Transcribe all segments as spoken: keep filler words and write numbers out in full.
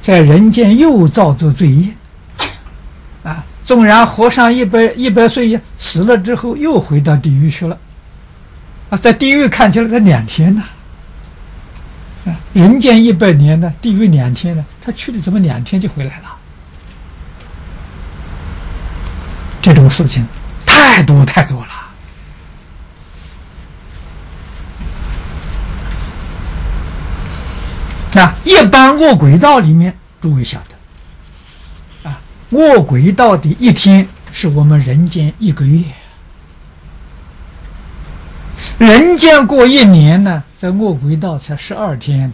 在人间又造作罪业，啊，纵然活上一百一百岁，死了之后又回到地狱去了，啊，在地狱看起来才两天呢，啊，人间一百年呢，地狱两天呢，他去了怎么两天就回来了？这种事情太多太多了。那一般卧轨道里面，诸位晓得，啊，卧轨道的一天是我们人间一个月，人间过一年呢，在卧轨道才十二天呢。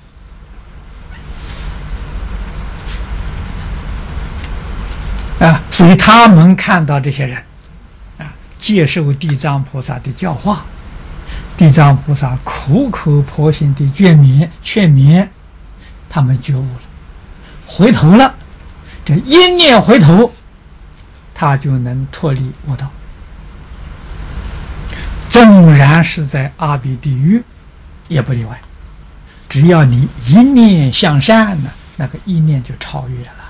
啊，所以他们看到这些人，啊，接受地藏菩萨的教化，地藏菩萨苦口婆心的劝勉劝勉，他们觉悟了，回头了，这一念回头，他就能脱离恶道。纵然是在阿鼻地狱，也不例外。只要你一念向善呢，那个一念就超越了。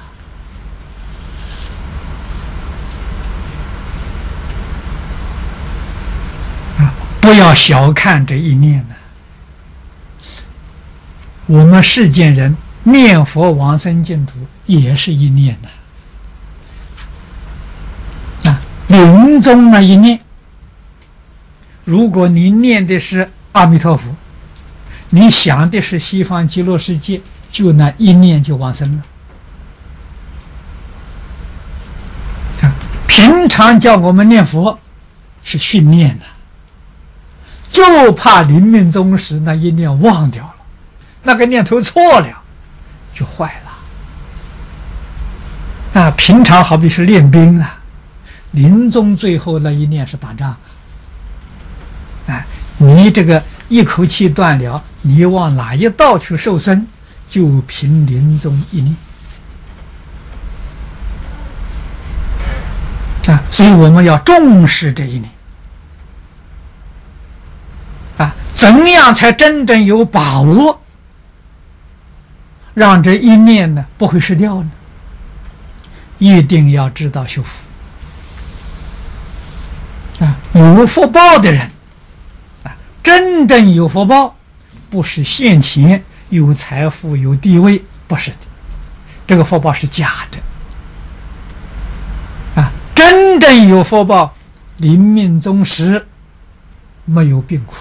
不要小看这一念呢。我们世间人念佛往生净土也是一念呐。啊，临终那一念，如果你念的是阿弥陀佛，你想的是西方极乐世界，就那一念就往生了。啊，平常叫我们念佛是训练的。就怕临命终时那一念忘掉了，那个念头错了，就坏了。啊，平常好比是练兵啊，临终最后那一念是打仗。啊，你这个一口气断了，你往哪一道去受生，就凭临终一念。啊，所以我们要重视这一念。啊，怎样才真正有把握，让这一念呢不会失掉呢？一定要知道修福。啊，有福报的人，啊，真正有福报，不是现前有财富有地位，不是的，这个福报是假的。啊，真正有福报，临命终时没有病苦。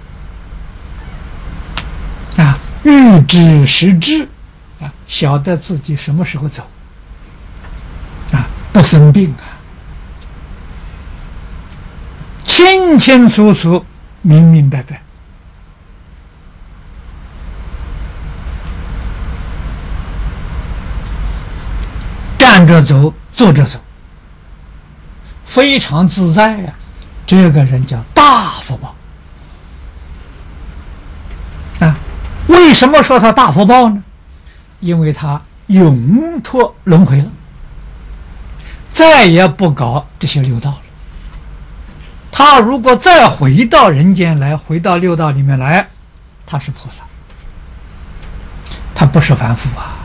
啊，预知时至，啊，晓得自己什么时候走，啊，不生病啊，清清楚楚，明明白白。站着走，坐着走，非常自在呀，啊，这个人叫大福报。啊，为什么说他大福报呢？因为他永脱轮回了，再也不搞这些六道了。他如果再回到人间来，回到六道里面来，他是菩萨，他不是凡夫啊！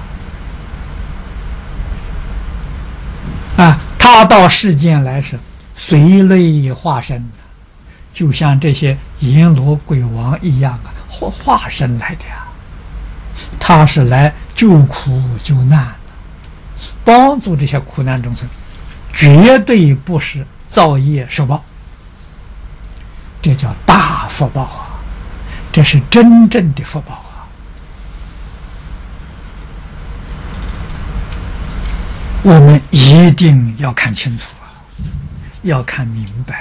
啊，他到世间来是随类化身，就像这些阎罗鬼王一样啊，化化身来的呀。他是来救苦救难的，帮助这些苦难众生，绝对不是造业受报。这叫大福报啊，这是真正的福报啊！我们一定要看清楚啊，要看明白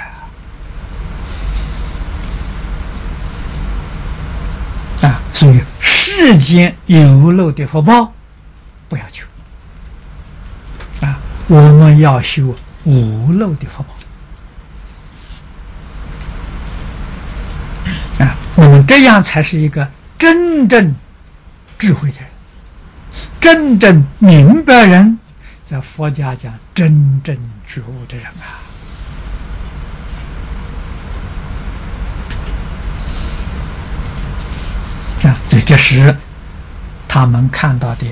啊！啊，所以世间有漏的福报不要求啊，我们要修无漏的福报啊，那么这样才是一个真正智慧的人，真正明白人，在佛家讲真正觉悟的人啊。啊，所以这是他们看到的